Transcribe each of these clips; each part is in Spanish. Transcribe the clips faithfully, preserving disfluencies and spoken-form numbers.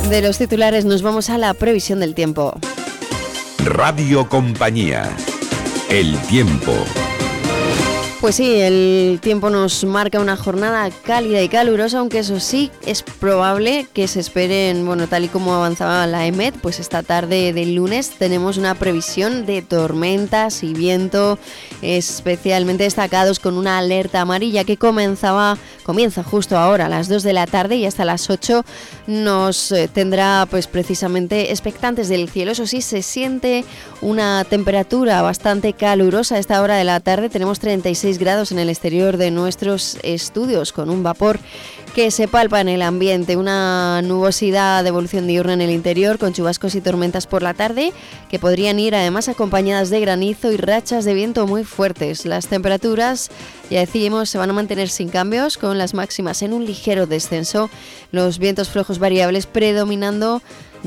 De los titulares nos vamos a la previsión del tiempo. Radio Compañía. El tiempo. Pues sí, el tiempo nos marca una jornada cálida y calurosa, aunque eso sí, es probable que se esperen, bueno, tal y como avanzaba la EMET, pues esta tarde del lunes tenemos una previsión de tormentas y viento especialmente destacados, con una alerta amarilla que comenzaba, comienza justo ahora a las dos de la tarde y hasta las ocho nos eh, tendrá pues precisamente expectantes del cielo. Eso sí, se siente una temperatura bastante calurosa a esta hora de la tarde. Tenemos treinta y seis grados en el exterior de nuestros estudios, con un vapor que se palpa en el ambiente, una nubosidad de evolución diurna en el interior, con chubascos y tormentas por la tarde, que podrían ir además acompañadas de granizo y rachas de viento muy fuertes. Las temperaturas, ya decimos, se van a mantener sin cambios, con las máximas en un ligero descenso, los vientos flojos variables predominando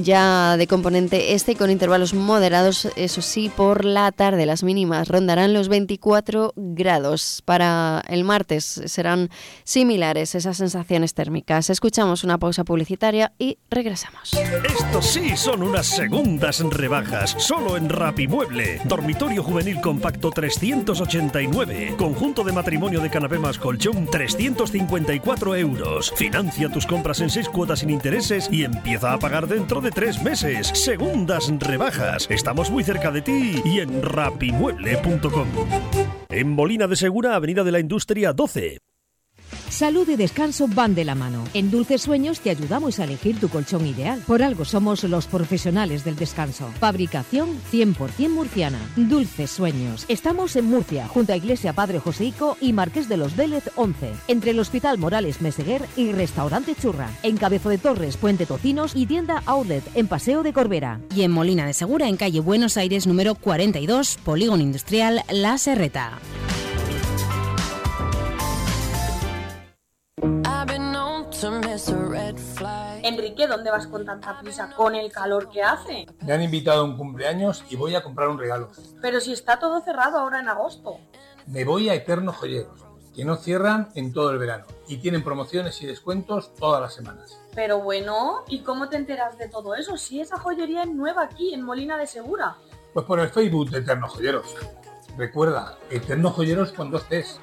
ya de componente este, con intervalos moderados, eso sí, por la tarde. Las mínimas rondarán los veinticuatro grados. Para el martes serán similares esas sensaciones térmicas. Escuchamos una pausa publicitaria y regresamos. Estos sí son unas segundas rebajas, solo en Rapimueble. Dormitorio juvenil compacto trescientos ochenta y nueve. Conjunto de matrimonio de canapé más colchón trescientos cincuenta y cuatro euros. Financia tus compras en seis cuotas sin intereses y empieza a pagar dentro de tres meses. Segundas rebajas. Estamos muy cerca de ti y en rapimueble punto com. En Molina de Segura, Avenida de la Industria doce. Salud y descanso van de la mano. En Dulces Sueños te ayudamos a elegir tu colchón ideal. Por algo somos los profesionales del descanso. Fabricación cien por ciento murciana. Dulces Sueños. Estamos en Murcia, junto a Iglesia Padre Joseico y Marqués de los Vélez once. Entre el Hospital Morales Meseguer y Restaurante Churra. En Cabezo de Torres, Puente Tocinos y tienda Outlet en Paseo de Corbera. Y en Molina de Segura, en calle Buenos Aires número cuarenta y dos, Polígono Industrial La Serreta. Enrique, ¿dónde vas con tanta prisa con el calor que hace? Me han invitado a un cumpleaños y voy a comprar un regalo. Pero si está todo cerrado ahora en agosto. Me voy a Eterno Joyeros, que no cierran en todo el verano y tienen promociones y descuentos todas las semanas. Pero bueno, ¿y cómo te enteras de todo eso? Si esa joyería es nueva aquí, en Molina de Segura. Pues por el Facebook de Eterno Joyeros. Recuerda, Eterno Joyeros con dos T's.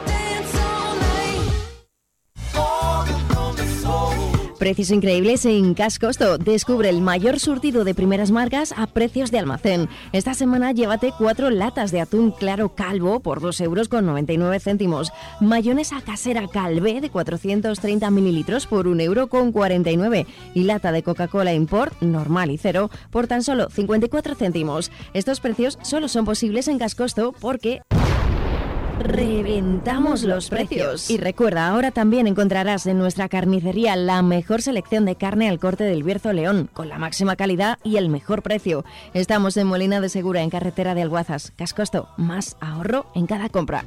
Precios increíbles en Cash Costo. Descubre el mayor surtido de primeras marcas a precios de almacén. Esta semana llévate cuatro latas de atún claro calvo por dos euros con noventa y nueve céntimos. Mayonesa casera Calvé de cuatrocientos treinta mililitros por un euro con cuarenta y nueve. Y lata de Coca-Cola Import normal y cero por tan solo cincuenta y cuatro céntimos. Estos precios solo son posibles en Cash Costo porque reventamos los precios. Y recuerda, ahora también encontrarás en nuestra carnicería la mejor selección de carne al corte del Bierzo León, con la máxima calidad y el mejor precio. Estamos en Molina de Segura, en carretera de Alguazas. Cash Costo, más ahorro en cada compra.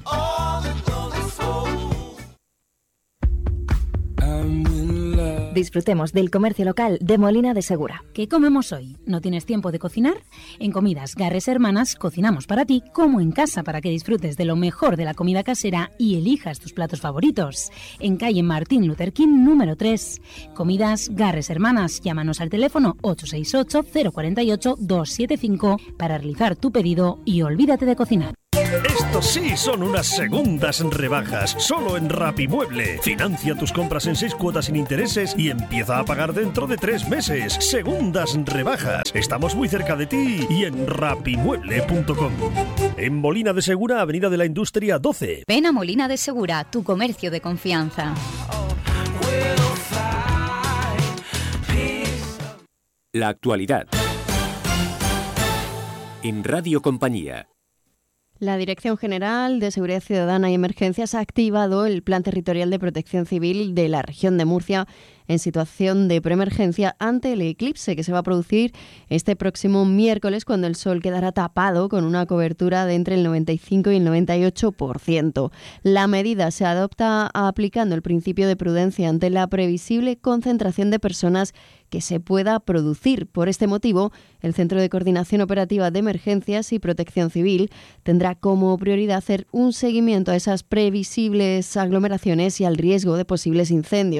Disfrutemos del comercio local de Molina de Segura. ¿Qué comemos hoy? ¿No tienes tiempo de cocinar? En Comidas Garres Hermanas cocinamos para ti como en casa, para que disfrutes de lo mejor de la comida casera y elijas tus platos favoritos. En calle Martín Luther King número tres. Comidas Garres Hermanas. Llámanos al teléfono ocho seis ocho, cero cuatro ocho, dos siete cinco para realizar tu pedido y olvídate de cocinar. Estos sí son unas segundas rebajas, solo en Rapimueble. Financia tus compras en seis cuotas sin intereses y empieza a pagar dentro de tres meses. Segundas rebajas. Estamos muy cerca de ti y en rapimueble punto com. En Molina de Segura, Avenida de la Industria doce. Ven a Molina de Segura, tu comercio de confianza. La actualidad en Radio Compañía. La Dirección General de Seguridad Ciudadana y Emergencias ha activado el Plan Territorial de Protección Civil de la región de Murcia en situación de preemergencia ante el eclipse que se va a producir este próximo miércoles, cuando el sol quedará tapado con una cobertura de entre el noventa y cinco y el noventa y ocho por ciento. La medida se adopta aplicando el principio de prudencia ante la previsible concentración de personas que se pueda producir. Por este motivo, el Centro de Coordinación Operativa de Emergencias y Protección Civil tendrá como prioridad hacer un seguimiento a esas previsibles aglomeraciones y al riesgo de posibles incendios.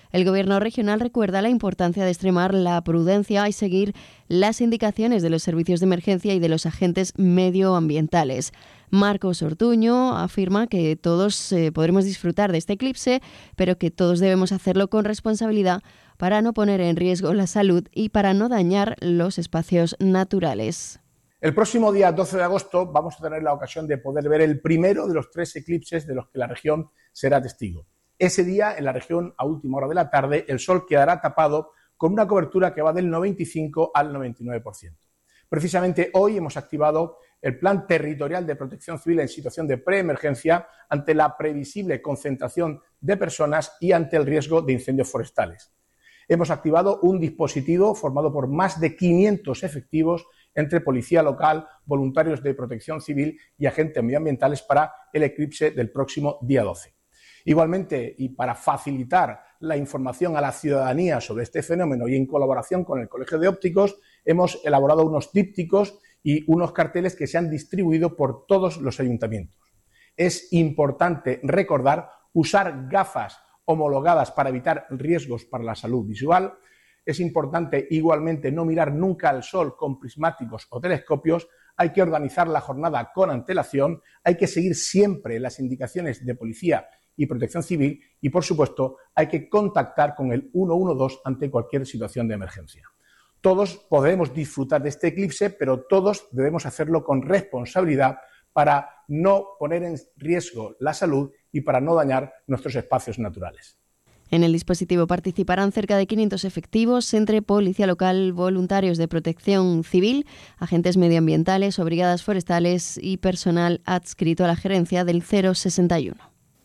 El Gobierno regional recuerda la importancia de extremar la prudencia y seguir las indicaciones de los servicios de emergencia y de los agentes medioambientales. Marcos Ortuño afirma que todos eh, podremos disfrutar de este eclipse, pero que todos debemos hacerlo con responsabilidad para no poner en riesgo la salud y para no dañar los espacios naturales. El próximo día doce de agosto vamos a tener la ocasión de poder ver el primero de los tres eclipses de los que la región será testigo. Ese día, en la región, a última hora de la tarde, el sol quedará tapado con una cobertura que va del noventa y cinco al noventa y nueve por ciento. Precisamente hoy hemos activado el Plan Territorial de Protección Civil en situación de preemergencia ante la previsible concentración de personas y ante el riesgo de incendios forestales. Hemos activado un dispositivo formado por más de quinientos efectivos entre policía local, voluntarios de protección civil y agentes medioambientales para el eclipse del próximo día doce. Igualmente, y para facilitar la información a la ciudadanía sobre este fenómeno y en colaboración con el Colegio de Ópticos, hemos elaborado unos dípticos y unos carteles que se han distribuido por todos los ayuntamientos. Es importante recordar usar gafas homologadas para evitar riesgos para la salud visual. Es importante igualmente no mirar nunca al sol con prismáticos o telescopios. Hay que organizar la jornada con antelación. Hay que seguir siempre las indicaciones de policía y protección civil y, por supuesto, hay que contactar con el uno uno dos ante cualquier situación de emergencia. Todos podremos disfrutar de este eclipse, pero todos debemos hacerlo con responsabilidad para no poner en riesgo la salud y para no dañar nuestros espacios naturales. En el dispositivo participarán cerca de quinientos efectivos entre policía local, voluntarios de protección civil, agentes medioambientales o brigadas forestales y personal adscrito a la gerencia del cero sesenta y uno.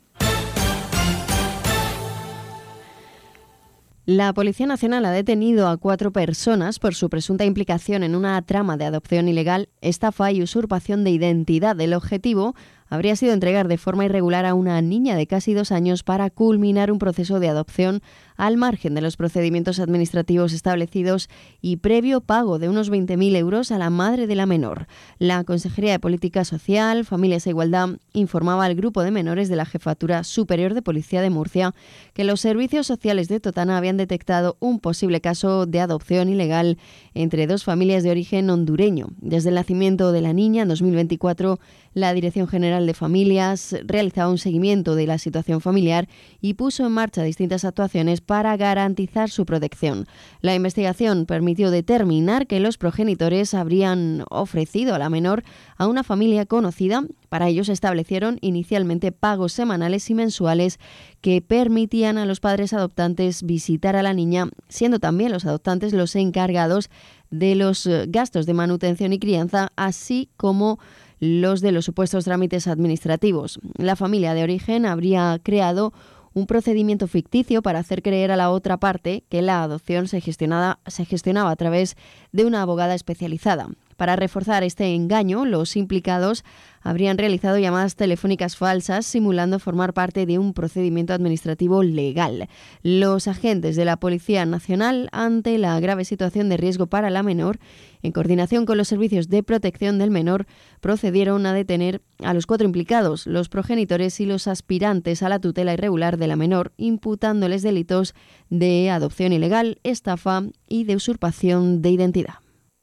La Policía Nacional ha detenido a cuatro personas por su presunta implicación en una trama de adopción ilegal, estafa y usurpación de identidad. El objetivo habría sido entregar de forma irregular a una niña de casi dos años para culminar un proceso de adopción al margen de los procedimientos administrativos establecidos y previo pago de unos veinte mil euros a la madre de la menor. La Consejería de Política Social, Familias e Igualdad informaba al grupo de menores de la Jefatura Superior de Policía de Murcia que los servicios sociales de Totana habían detectado un posible caso de adopción ilegal entre dos familias de origen hondureño. Desde el nacimiento de la niña en dos mil veinticuatro, la Dirección General de Familias realizaba un seguimiento de la situación familiar y puso en marcha distintas actuaciones para garantizar su protección. La investigación permitió determinar que los progenitores habrían ofrecido a la menor a una familia conocida. Para ello se establecieron inicialmente pagos semanales y mensuales que permitían a los padres adoptantes visitar a la niña, siendo también los adoptantes los encargados de los gastos de manutención y crianza, así como los de los supuestos trámites administrativos. La familia de origen habría creado un procedimiento ficticio para hacer creer a la otra parte que la adopción se gestionaba, se gestionaba a través de una abogada especializada. Para reforzar este engaño, los implicados habrían realizado llamadas telefónicas falsas simulando formar parte de un procedimiento administrativo legal. Los agentes de la Policía Nacional, ante la grave situación de riesgo para la menor, en coordinación con los servicios de protección del menor, procedieron a detener a los cuatro implicados, los progenitores y los aspirantes a la tutela irregular de la menor, imputándoles delitos de adopción ilegal, estafa y de usurpación de identidad.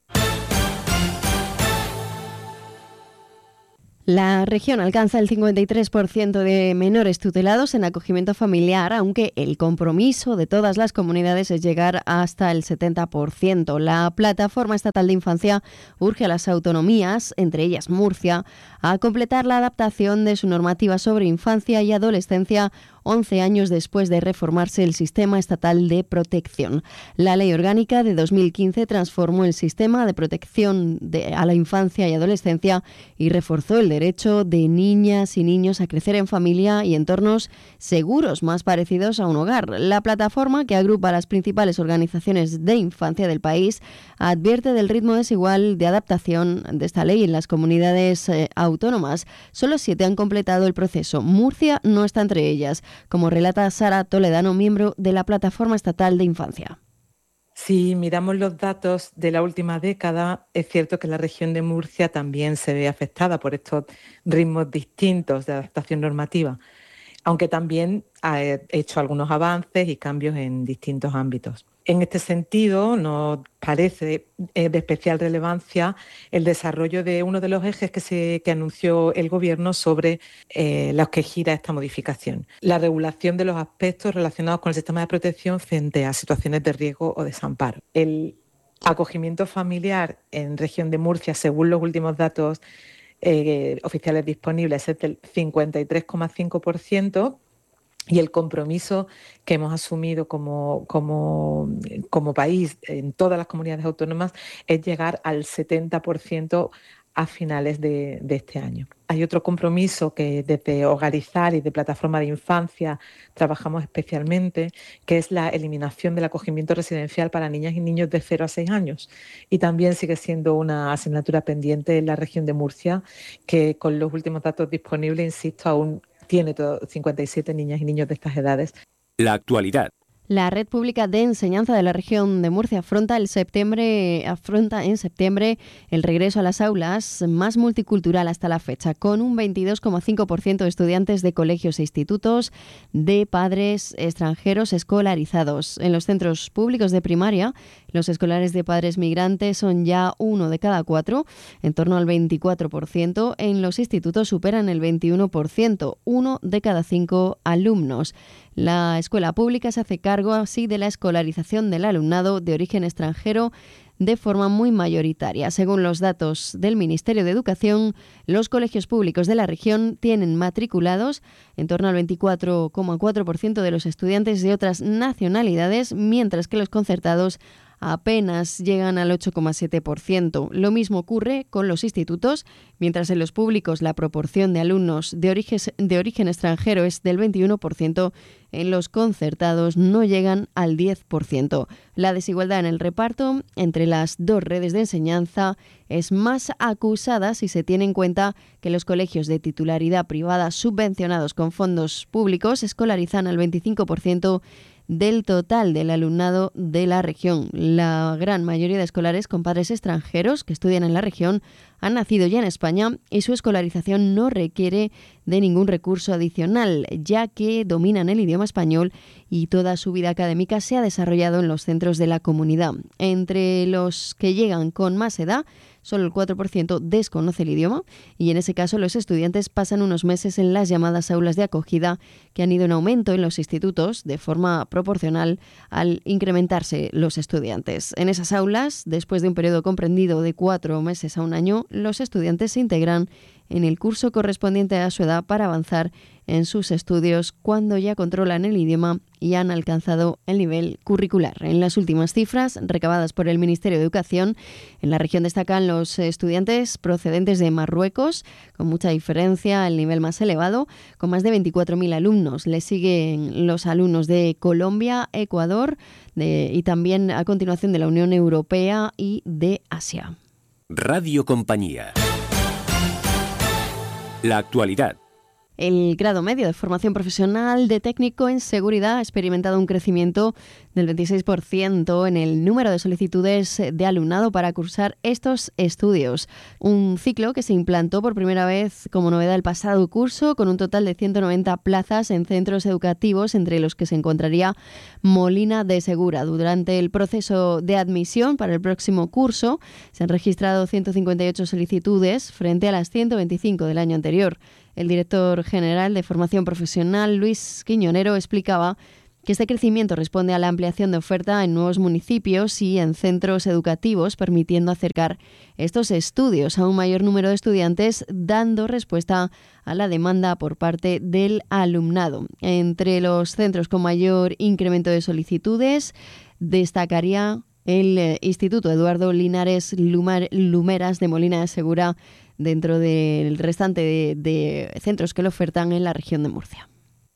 La región alcanza el cincuenta y tres por ciento de menores tutelados en acogimiento familiar, aunque el compromiso de todas las comunidades es llegar hasta el setenta por ciento. La Plataforma Estatal de Infancia urge a las autonomías, entre ellas Murcia, a completar la adaptación de su normativa sobre infancia y adolescencia once años después de reformarse el sistema estatal de protección. La Ley Orgánica de dos mil quince transformó el sistema de protección de, a la infancia y adolescencia y reforzó el derecho de niñas y niños a crecer en familia y entornos seguros más parecidos a un hogar. La plataforma, que agrupa a las principales organizaciones de infancia del país, advierte del ritmo desigual de adaptación de esta ley en las comunidades eh, autónomas. Solo siete han completado el proceso. Murcia no está entre ellas, como relata Sara Toledano, miembro de la Plataforma Estatal de Infancia. Si miramos los datos de la última década, es cierto que la región de Murcia también se ve afectada por estos ritmos distintos de adaptación normativa. aunque también ha hecho algunos avances y cambios en distintos ámbitos. En este sentido, nos parece de especial relevancia el desarrollo de uno de los ejes que, se, que anunció el Gobierno sobre eh, los que gira esta modificación, la regulación de los aspectos relacionados con el sistema de protección frente a situaciones de riesgo o desamparo. El acogimiento familiar en región de Murcia, según los últimos datos eh, oficiales disponibles, es del cincuenta y tres coma cinco por ciento. Y el compromiso que hemos asumido como, como, como país en todas las comunidades autónomas es llegar al setenta por ciento a finales de, de este año. Hay otro compromiso que desde Hogarizar y de Plataforma de Infancia trabajamos especialmente, que es la eliminación del acogimiento residencial para niñas y niños de cero a seis años. Y también sigue siendo una asignatura pendiente en la región de Murcia, que con los últimos datos disponibles, insisto, aún tiene cincuenta y siete niñas y niños de estas edades. La actualidad. La Red Pública de Enseñanza de la región de Murcia afronta, el septiembre, afronta en septiembre el regreso a las aulas más multicultural hasta la fecha, con un veintidós coma cinco por ciento de estudiantes de colegios e institutos de padres extranjeros escolarizados. En los centros públicos de primaria, los escolares de padres migrantes son ya uno de cada cuatro, en torno al veinticuatro por ciento. En los institutos superan el veintiuno por ciento, uno de cada cinco alumnos. La escuela pública se hace cargo así de la escolarización del alumnado de origen extranjero de forma muy mayoritaria. Según los datos del Ministerio de Educación, los colegios públicos de la región tienen matriculados en torno al veinticuatro coma cuatro por ciento de los estudiantes de otras nacionalidades, mientras que los concertados apenas llegan al ocho coma siete por ciento. Lo mismo ocurre con los institutos, mientras en los públicos la proporción de alumnos de origen, de origen extranjero es del veintiuno por ciento, en los concertados no llegan al diez por ciento. La desigualdad en el reparto entre las dos redes de enseñanza es más acusada si se tiene en cuenta que los colegios de titularidad privada subvencionados con fondos públicos escolarizan al veinticinco por ciento del total del alumnado de la región. La gran mayoría de escolares con padres extranjeros que estudian en la región han nacido ya en España y su escolarización no requiere de ningún recurso adicional, ya que dominan el idioma español y toda su vida académica se ha desarrollado en los centros de la comunidad. Entre los que llegan con más edad, solo el cuatro por ciento desconoce el idioma y en ese caso los estudiantes pasan unos meses en las llamadas aulas de acogida, que han ido en aumento en los institutos de forma proporcional al incrementarse los estudiantes. En esas aulas, después de un periodo comprendido de cuatro meses a un año, los estudiantes se integran en el curso correspondiente a su edad para avanzar en sus estudios cuando ya controlan el idioma y han alcanzado el nivel curricular. En las últimas cifras recabadas por el Ministerio de Educación, en la región destacan los estudiantes procedentes de Marruecos, con mucha diferencia, el nivel más elevado, con más de veinticuatro mil alumnos. Le siguen los alumnos de Colombia, Ecuador de, y también a continuación de la Unión Europea y de Asia. Radio Compañía. La actualidad. El grado medio de formación profesional de técnico en seguridad ha experimentado un crecimiento del veintiséis por ciento en el número de solicitudes de alumnado para cursar estos estudios. Un ciclo que se implantó por primera vez como novedad el pasado curso, con un total de ciento noventa plazas en centros educativos, entre los que se encontraría Molina de Segura. Durante el proceso de admisión para el próximo curso se han registrado ciento cincuenta y ocho solicitudes frente a las ciento veinticinco del año anterior. El director general de Formación Profesional, Luis Quiñonero, explicaba que este crecimiento responde a la ampliación de oferta en nuevos municipios y en centros educativos, permitiendo acercar estos estudios a un mayor número de estudiantes, dando respuesta a la demanda por parte del alumnado. Entre los centros con mayor incremento de solicitudes destacaría el Instituto Eduardo Linares Lumar, Lumeras de Molina de Segura, dentro del restante de, de centros que lo ofertan en la región de Murcia.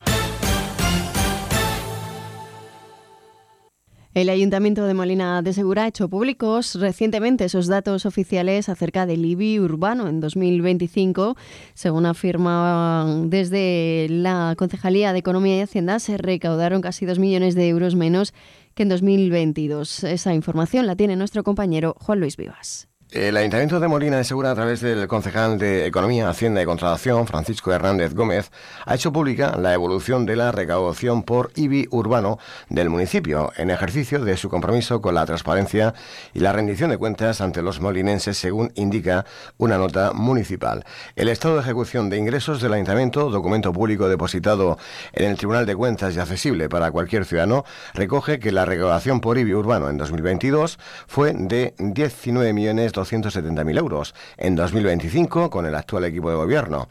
El Ayuntamiento de Molina de Segura ha hecho públicos recientemente esos datos oficiales acerca del I B I urbano en dos mil veinticinco. Según afirmaban desde la Concejalía de Economía y Hacienda, se recaudaron casi dos millones de euros menos que en dos mil veintidós. Esa información la tiene nuestro compañero Juan Luis Vivas. El Ayuntamiento de Molina de Segura, a través del concejal de Economía, Hacienda y Contratación, Francisco Hernández Gómez, ha hecho pública la evolución de la recaudación por I B I urbano del municipio, en ejercicio de su compromiso con la transparencia y la rendición de cuentas ante los molinenses, según indica una nota municipal. El estado de ejecución de ingresos del Ayuntamiento, documento público depositado en el Tribunal de Cuentas y accesible para cualquier ciudadano, recoge que la recaudación por I B I urbano en dos mil veintidós fue de diecinueve millones doscientos setenta mil euros. En dos mil veinticinco, con el actual equipo de gobierno,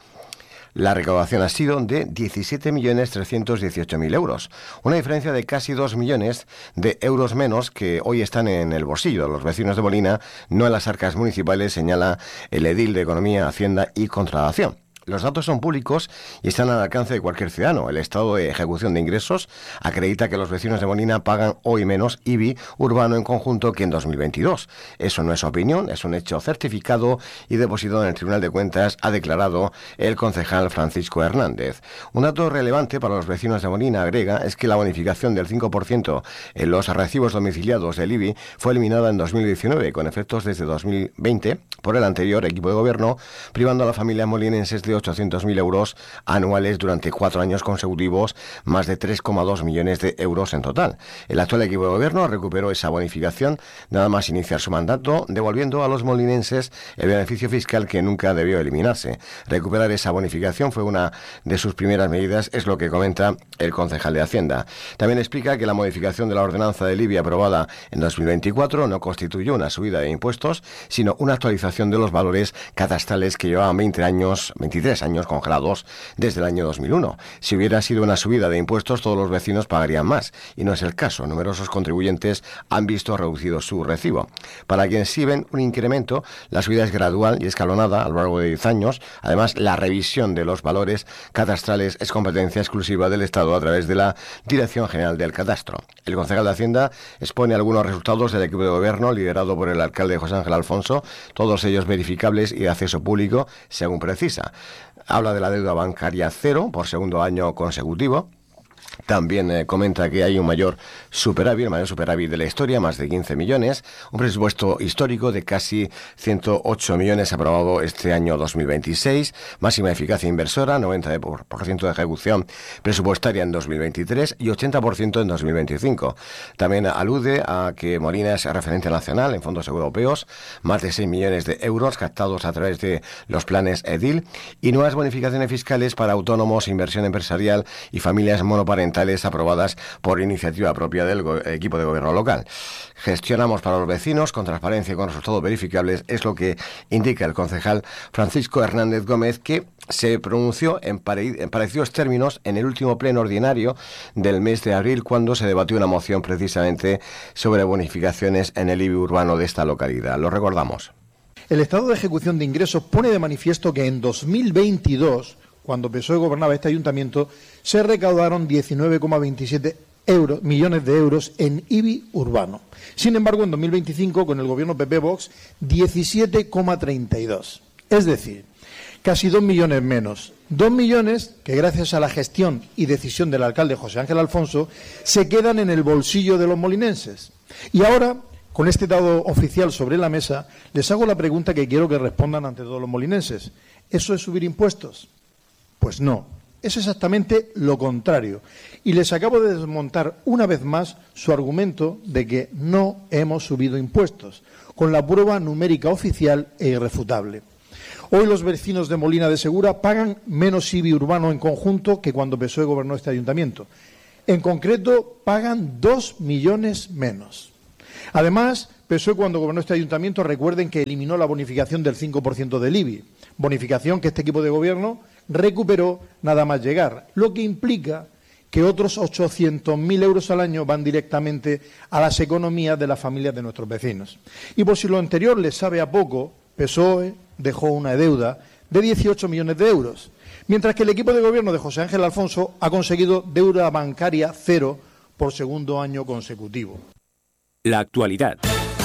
la recaudación ha sido de diecisiete millones trescientos dieciocho mil euros, una diferencia de casi dos millones de euros menos que hoy están en el bolsillo de los vecinos de Molina, no en las arcas municipales, señala el edil de Economía, Hacienda y Contratación. Los datos son públicos y están al alcance de cualquier ciudadano. El estado de ejecución de ingresos acredita que los vecinos de Molina pagan hoy menos I B I urbano en conjunto que en dos mil veintidós. Eso no es opinión, es un hecho certificado y depositado en el Tribunal de Cuentas, ha declarado el concejal Francisco Hernández. Un dato relevante para los vecinos de Molina, agrega, es que la bonificación del cinco por ciento en los recibos domiciliados del I B I fue eliminada en dos mil diecinueve, con efectos desde dos mil veinte, por el anterior equipo de gobierno, privando a la familia molinenses de ochocientos mil euros anuales durante cuatro años consecutivos, más de tres coma dos millones de euros en total. El actual equipo de gobierno recuperó esa bonificación nada más iniciar su mandato, devolviendo a los molinenses el beneficio fiscal que nunca debió eliminarse. Recuperar esa bonificación fue una de sus primeras medidas, es lo que comenta el concejal de Hacienda. También explica que la modificación de la ordenanza de I B I aprobada en dos mil veinticuatro no constituyó una subida de impuestos, sino una actualización de los valores catastrales que llevaban veinte años, veintitrés años congelados desde el año dos mil uno. Si hubiera sido una subida de impuestos, todos los vecinos pagarían más, y no es el caso. Numerosos contribuyentes han visto reducido su recibo. Para quienes sí ven un incremento, la subida es gradual y escalonada a lo largo de diez años. Además, la revisión de los valores catastrales es competencia exclusiva del Estado a través de la Dirección General del Catastro. El concejal de Hacienda expone algunos resultados del equipo de gobierno liderado por el alcalde José Ángel Alfonso, todos ellos verificables y de acceso público, según precisa. Habla de la deuda bancaria cero por segundo año consecutivo. También eh, comenta que hay un mayor superávit, el mayor superávit de la historia, más de quince millones, un presupuesto histórico de casi ciento ocho millones aprobado este año dos mil veintiséis, máxima eficacia inversora, noventa por ciento de ejecución presupuestaria en dos mil veintitrés y ochenta por ciento en dos mil veinticinco. También alude a que Molina es referente nacional en fondos europeos, más de seis millones de euros captados a través de los planes EDIL y nuevas bonificaciones fiscales para autónomos, inversión empresarial y familias monoparentales aprobadas por iniciativa propia del equipo de gobierno local. Gestionamos para los vecinos con transparencia y con resultados verificables, es lo que indica el concejal Francisco Hernández Gómez, que se pronunció en, pare- en parecidos términos en el último pleno ordinario del mes de abril, cuando se debatió una moción precisamente sobre bonificaciones en el I B I urbano de esta localidad. Lo recordamos. El estado de ejecución de ingresos pone de manifiesto que en dos mil veintidós, cuando P S O E gobernaba este ayuntamiento, se recaudaron diecinueve coma veintisiete euros, millones de euros en I B I urbano. Sin embargo, en dos mil veinticinco, con el gobierno P P-Vox, diecisiete coma treinta y dos. Es decir, casi dos millones menos. Dos millones que, gracias a la gestión y decisión del alcalde José Ángel Alfonso, se quedan en el bolsillo de los molinenses. Y ahora, con este dato oficial sobre la mesa, les hago la pregunta que quiero que respondan ante todos los molinenses. ¿Eso es subir impuestos? Pues no, es exactamente lo contrario. Y les acabo de desmontar una vez más su argumento de que no hemos subido impuestos, con la prueba numérica oficial e irrefutable. Hoy los vecinos de Molina de Segura pagan menos I B I urbano en conjunto que cuando P S O E gobernó este ayuntamiento. En concreto, pagan dos millones menos. Además, P S O E cuando gobernó este ayuntamiento, recuerden que eliminó la bonificación del cinco por ciento del I B I, bonificación que este equipo de gobierno recuperó nada más llegar, lo que implica que otros ochocientos mil euros al año van directamente a las economías de las familias de nuestros vecinos. Y por si lo anterior les sabe a poco, P S O E dejó una deuda de dieciocho millones de euros, mientras que el equipo de gobierno de José Ángel Alfonso ha conseguido deuda bancaria cero por segundo año consecutivo. La actualidad.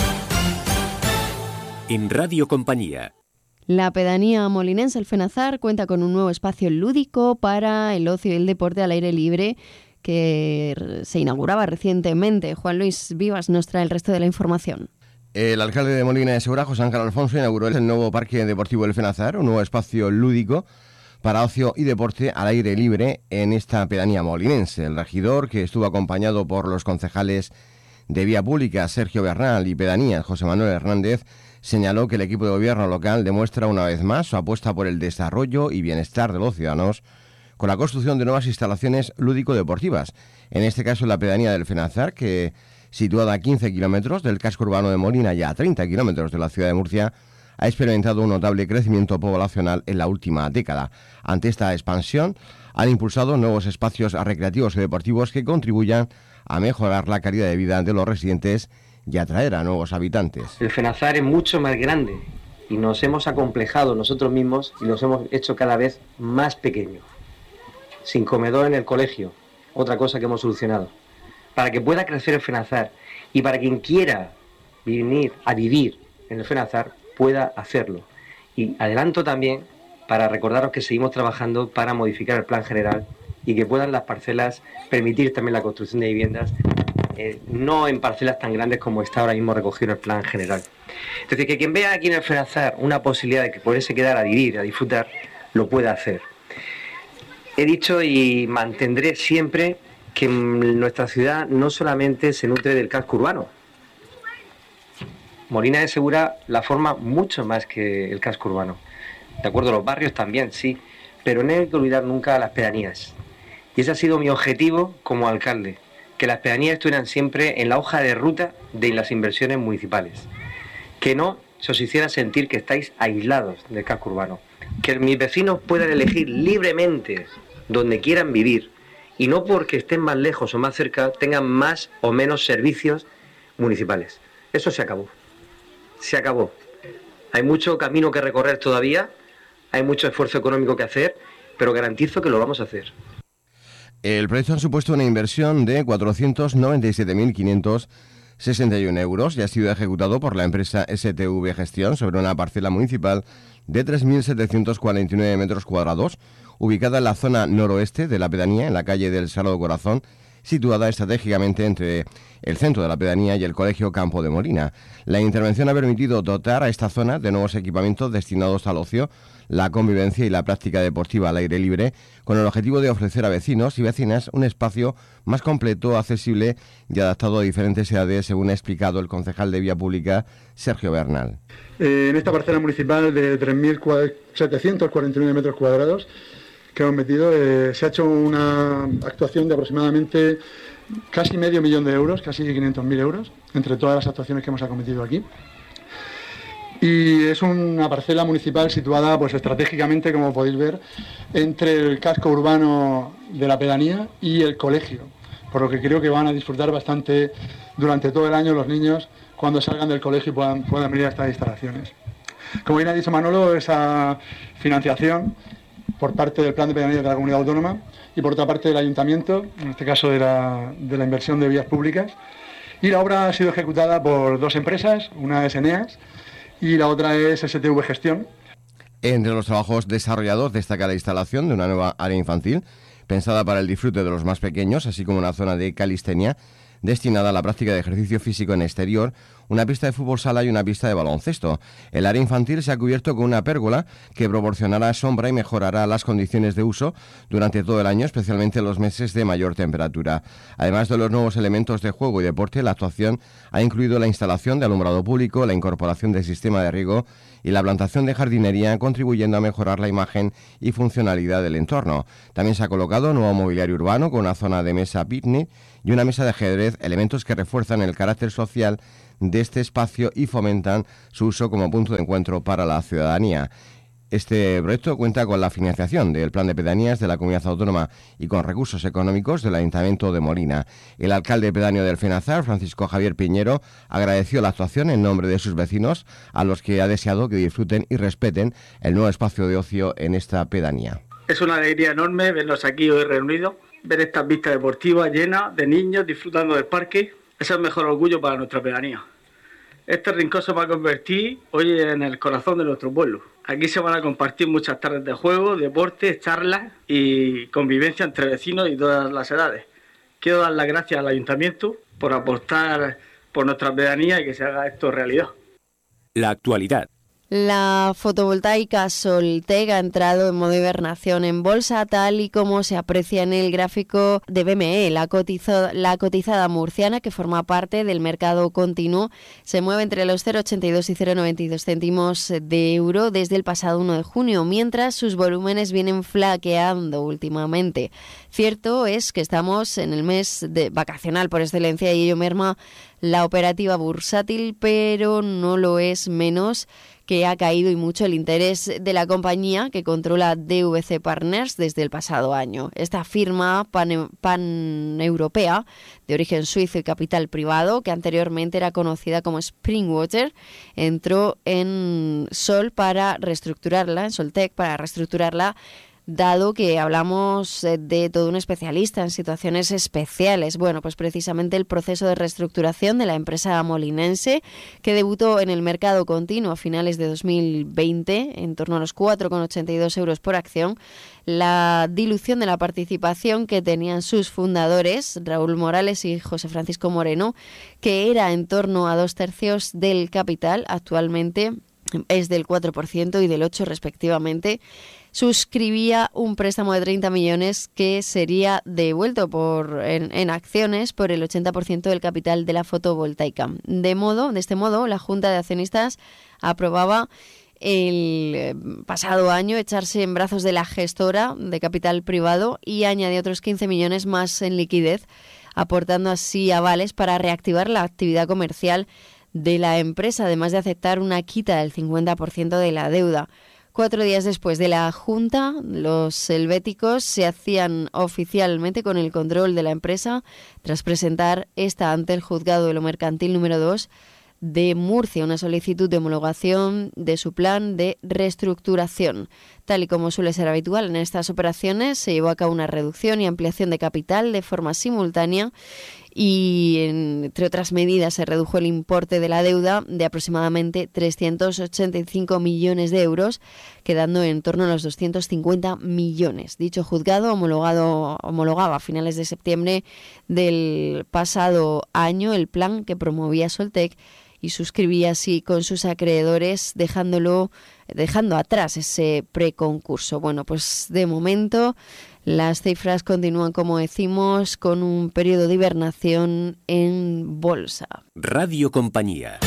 En Radio Compañía. La pedanía molinense El Fenazar cuenta con un nuevo espacio lúdico para el ocio y el deporte al aire libre que se inauguraba recientemente. Juan Luis Vivas nos trae el resto de la información. El alcalde de Molina de Segura, José Ángel Alfonso, inauguró el nuevo Parque Deportivo El Fenazar, un nuevo espacio lúdico para ocio y deporte al aire libre en esta pedanía molinense. El regidor, que estuvo acompañado por los concejales de Vía Pública, Sergio Bernal, y Pedanías, José Manuel Hernández, señaló que el equipo de gobierno local demuestra una vez más su apuesta por el desarrollo y bienestar de los ciudadanos con la construcción de nuevas instalaciones lúdico-deportivas, en este caso en la pedanía del Fenazar, que, situada a quince kilómetros del casco urbano de Molina y a treinta kilómetros de la ciudad de Murcia, ha experimentado un notable crecimiento poblacional en la última década. Ante esta expansión, han impulsado nuevos espacios recreativos y deportivos que contribuyan a mejorar la calidad de vida de los residentes y atraer a nuevos habitantes. El Fenazar es mucho más grande y nos hemos acomplejado nosotros mismos y los hemos hecho cada vez más pequeños. Sin comedor en el colegio, otra cosa que hemos solucionado. Para que pueda crecer el Fenazar y para quien quiera venir a vivir en el Fenazar pueda hacerlo. Y adelanto también para recordaros que seguimos trabajando para modificar el plan general y que puedan las parcelas permitir también la construcción de viviendas, eh, no en parcelas tan grandes como está ahora mismo recogido en el plan general. Es decir, que quien vea aquí en el Fenazar una posibilidad de que poderse quedar a vivir, a disfrutar, lo pueda hacer. He dicho y mantendré siempre que nuestra ciudad no solamente se nutre del casco urbano. Molina de Segura la forma mucho más que el casco urbano. De acuerdo, los barrios también, sí, pero no hay que olvidar nunca las pedanías. Y ese ha sido mi objetivo como alcalde, que las pedanías estuvieran siempre en la hoja de ruta de las inversiones municipales. Que no se os hiciera sentir que estáis aislados del casco urbano. Que mis vecinos puedan elegir libremente donde quieran vivir y no porque estén más lejos o más cerca tengan más o menos servicios municipales. Eso se acabó. Se acabó. Hay mucho camino que recorrer todavía, hay mucho esfuerzo económico que hacer, pero garantizo que lo vamos a hacer. El proyecto ha supuesto una inversión de cuatrocientos noventa y siete mil quinientos sesenta y uno euros y ha sido ejecutado por la empresa S T V Gestión sobre una parcela municipal de tres mil setecientos cuarenta y nueve metros cuadrados, ubicada en la zona noroeste de la pedanía, en la calle del Sagrado Corazón, situada estratégicamente entre el centro de la pedanía y el Colegio Campo de Molina. La intervención ha permitido dotar a esta zona de nuevos equipamientos destinados al ocio, la convivencia y la práctica deportiva al aire libre, con el objetivo de ofrecer a vecinos y vecinas un espacio más completo, accesible y adaptado a diferentes edades, según ha explicado el concejal de Vía Pública, Sergio Bernal. Eh, en esta parcela municipal de tres mil setecientos cuarenta y nueve metros cuadrados que hemos metido, eh, se ha hecho una actuación de aproximadamente casi medio millón de euros, casi quinientos mil euros, entre todas las actuaciones que hemos acometido aquí. Y es una parcela municipal situada pues estratégicamente, como podéis ver, entre el casco urbano de la pedanía y el colegio, por lo que creo que van a disfrutar bastante durante todo el año los niños cuando salgan del colegio y puedan, puedan venir a estas instalaciones. Como bien ha dicho Manolo, esa financiación por parte del Plan de Pedanías de la Comunidad Autónoma y por otra parte del Ayuntamiento, en este caso de la, de la inversión de vías públicas. Y la obra ha sido ejecutada por dos empresas, una es Eneas y la otra es S T V Gestión. Entre los trabajos desarrollados destaca la instalación de una nueva área infantil, pensada para el disfrute de los más pequeños, así como una zona de calistenia destinada a la práctica de ejercicio físico en exterior, una pista de fútbol sala y una pista de baloncesto. El área infantil se ha cubierto con una pérgola que proporcionará sombra y mejorará las condiciones de uso durante todo el año, especialmente en los meses de mayor temperatura. Además de los nuevos elementos de juego y deporte, la actuación ha incluido la instalación de alumbrado público, la incorporación del sistema de riego y la plantación de jardinería, contribuyendo a mejorar la imagen y funcionalidad del entorno. También se ha colocado nuevo mobiliario urbano con una zona de mesa picnic y una mesa de ajedrez, elementos que refuerzan el carácter social de este espacio y fomentan su uso como punto de encuentro para la ciudadanía. Este proyecto cuenta con la financiación del Plan de Pedanías de la Comunidad Autónoma y con recursos económicos del Ayuntamiento de Molina. El alcalde pedáneo del Fenazar, Francisco Javier Piñero, agradeció la actuación en nombre de sus vecinos, a los que ha deseado que disfruten y respeten el nuevo espacio de ocio en esta pedanía. Es una alegría enorme vernos aquí hoy reunidos, ver estas vistas deportivas llenas de niños disfrutando del parque. Es el mejor orgullo para nuestra pedanía. Este rincón se va a convertir hoy en el corazón de nuestro pueblo. Aquí se van a compartir muchas tardes de juego, deportes, charlas y convivencia entre vecinos y todas las edades. Quiero dar las gracias al Ayuntamiento por apostar por nuestras pedanías y que se haga esto realidad. La actualidad. La fotovoltaica Soltec ha entrado en modo hibernación en bolsa, tal y como se aprecia en el gráfico de B M E. La, cotizo, la cotizada murciana, que forma parte del mercado continuo, se mueve entre los cero coma ochenta y dos y cero coma noventa y dos céntimos de euro desde el pasado uno de junio, mientras sus volúmenes vienen flaqueando últimamente. Cierto es que estamos en el mes de vacacional por excelencia y ello merma la operativa bursátil, pero no lo es menos que ha caído y mucho el interés de la compañía que controla D V C Partners desde el pasado año. Esta firma pan, paneuropea de origen suizo y capital privado, que anteriormente era conocida como Springwater, entró en Sol para reestructurarla, en Soltec para reestructurarla, dado que hablamos de todo un especialista en situaciones especiales. Bueno, pues precisamente el proceso de reestructuración de la empresa molinense, que debutó en el mercado continuo a finales de dos mil veinte, en torno a los cuatro coma ochenta y dos euros por acción, la dilución de la participación que tenían sus fundadores, Raúl Morales y José Francisco Moreno, que era en torno a dos tercios del capital, actualmente es del cuatro por ciento y del ocho por ciento respectivamente, suscribía un préstamo de treinta millones que sería devuelto por en, en acciones por el ochenta por ciento del capital de la fotovoltaica. De modo, de este modo, la Junta de Accionistas aprobaba el pasado año echarse en brazos de la gestora de capital privado y añadió otros quince millones más en liquidez, aportando así avales para reactivar la actividad comercial de la empresa, además de aceptar una quita del cincuenta por ciento de la deuda. Cuatro días después de la Junta, los helvéticos se hacían oficialmente con el control de la empresa tras presentar esta ante el Juzgado de lo Mercantil número dos de Murcia, una solicitud de homologación de su plan de reestructuración. Tal y como suele ser habitual en estas operaciones, se llevó a cabo una reducción y ampliación de capital de forma simultánea y, entre otras medidas, se redujo el importe de la deuda de aproximadamente trescientos ochenta y cinco millones de euros, quedando en torno a los doscientos cincuenta millones. Dicho juzgado homologado, homologaba a finales de septiembre del pasado año el plan que promovía Soltec y suscribía así con sus acreedores, dejándolo, dejando atrás ese preconcurso. Bueno, pues de momento las cifras continúan, como decimos, con un periodo de hibernación en bolsa. Radio Compañía.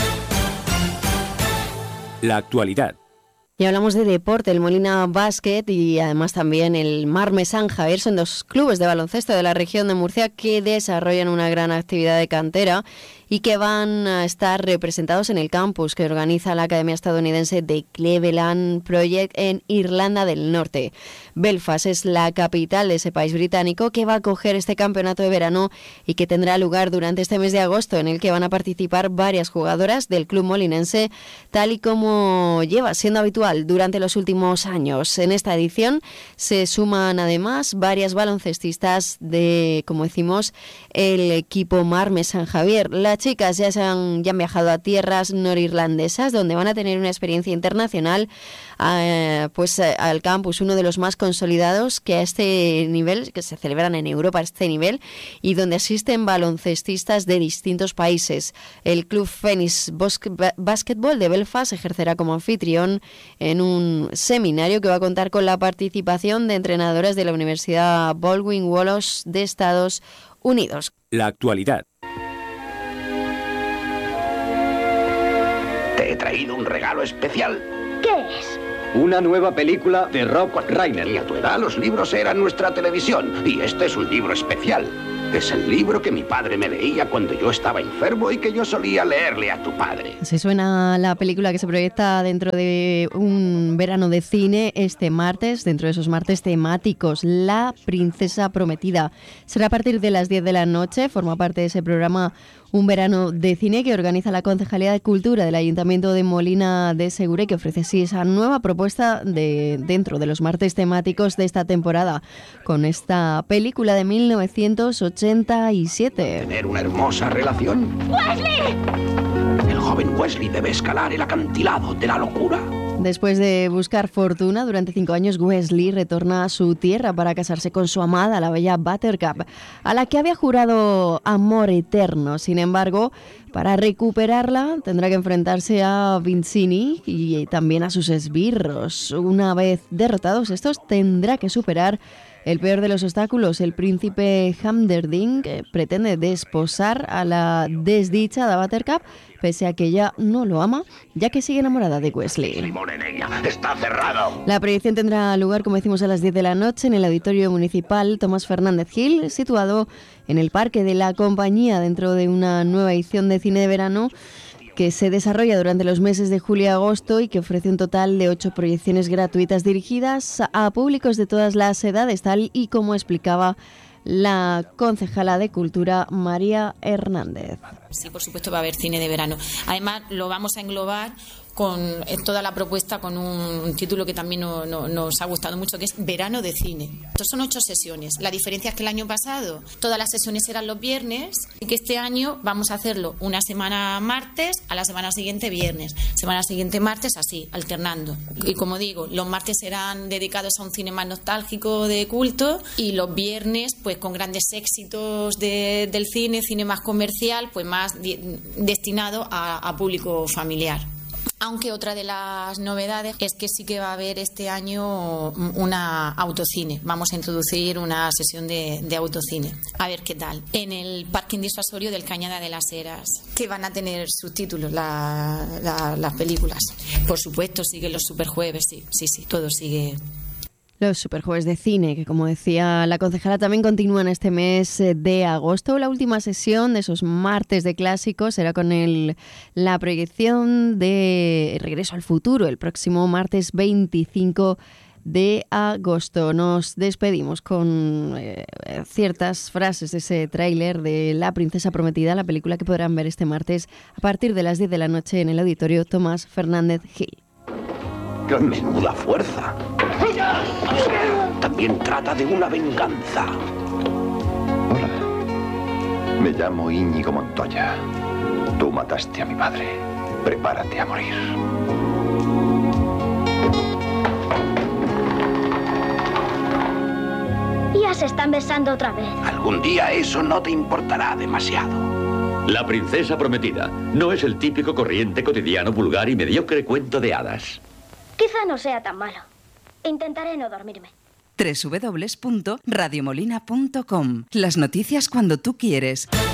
La actualidad. Y hablamos de deporte. El Molina Basket y además también el Marme San Javier son dos clubes de baloncesto de la región de Murcia que desarrollan una gran actividad de cantera y que van a estar representados en el campus que organiza la Academia Estadounidense de Cleveland Project en Irlanda del Norte. Belfast es la capital de ese país británico que va a acoger este campeonato de verano y que tendrá lugar durante este mes de agosto, en el que van a participar varias jugadoras del club molinense, tal y como lleva siendo habitual durante los últimos años. En esta edición se suman además varias baloncestistas de, como decimos, el equipo Marme San Javier. Las chicas ya, se han, ya han viajado a tierras norirlandesas, donde van a tener una experiencia internacional, eh, pues eh, al campus, uno de los más consolidados que a este nivel, que se celebran en Europa a este nivel, y donde asisten baloncestistas de distintos países. El club Phoenix Basketball de Belfast ejercerá como anfitrión en un seminario que va a contar con la participación de entrenadoras de la Universidad Baldwin Wallace de Estados Unidos. La actualidad. Te he traído un regalo especial. ¿Qué es? Una nueva película de Rob Reiner. Y a tu edad los libros eran nuestra televisión. Y este es un libro especial. Es el libro que mi padre me leía cuando yo estaba enfermo y que yo solía leerle a tu padre. Se suena la película que se proyecta dentro de un verano de cine este martes, dentro de esos martes temáticos, La Princesa Prometida. Será a partir de las diez de la noche, forma parte de ese programa Un Verano de Cine que organiza la Concejalía de Cultura del Ayuntamiento de Molina de Segura y que ofrece así esa nueva propuesta de dentro de los martes temáticos de esta temporada, con esta película de mil novecientos ochenta y siete. Tener una hermosa relación. ¡Wesley! El joven Wesley debe escalar el acantilado de la locura. Después de buscar fortuna durante cinco años, Wesley retorna a su tierra para casarse con su amada, la bella Buttercup, a la que había jurado amor eterno. Sin embargo, para recuperarla tendrá que enfrentarse a Vizzini y también a sus esbirros. Una vez derrotados estos, tendrá que superar el peor de los obstáculos. El príncipe Hamderding que pretende desposar a la desdichada Buttercup, pese a que ella no lo ama, ya que sigue enamorada de Wesley. Está cerrado. La proyección tendrá lugar, como decimos, a las diez de la noche en el Auditorio Municipal Tomás Fernández Gil, situado en el Parque de la Compañía, dentro de una nueva edición de cine de verano que se desarrolla durante los meses de julio y agosto y que ofrece un total de ocho proyecciones gratuitas dirigidas a públicos de todas las edades, tal y como explicaba la concejala de Cultura, María Hernández. Sí, por supuesto va a haber cine de verano. Además, lo vamos a englobar con toda la propuesta con un título que también no, no, nos ha gustado mucho, que es Verano de Cine. Estos son ocho sesiones. La diferencia es que el año pasado todas las sesiones eran los viernes y que este año vamos a hacerlo una semana martes, a la semana siguiente viernes, semana siguiente martes, así, alternando. Y como digo, los martes serán dedicados a un cine más nostálgico de culto y los viernes pues con grandes éxitos de, del cine, cine más comercial, pues más di- destinado a, a público familiar. Aunque otra de las novedades es que sí que va a haber este año una autocine. Vamos a introducir una sesión de, de autocine. A ver qué tal. En el parking disuasorio del Cañada de las Heras, que van a tener subtítulos la, la, las películas. Por supuesto, siguen los superjueves, sí, sí, sí, todo sigue. Los superjueves de cine, que como decía la concejala, también continúan este mes de agosto. La última sesión de esos martes de clásicos será con el, la proyección de Regreso al Futuro, el próximo martes veinticinco de agosto. Nos despedimos con eh, ciertas frases de ese tráiler de La Princesa Prometida, la película que podrán ver este martes a partir de las diez de la noche en el Auditorio Tomás Fernández Gil. ¡Qué menuda fuerza! También trata de una venganza. Hola. Me llamo Íñigo Montoya. Tú mataste a mi padre. Prepárate a morir. Ya se están besando otra vez. Algún día eso no te importará demasiado. La Princesa Prometida no es el típico, corriente, cotidiano, vulgar y mediocre cuento de hadas. Quizá no sea tan malo. Intentaré no dormirme. doble u doble u doble u punto radio molina punto com. Las noticias cuando tú quieres.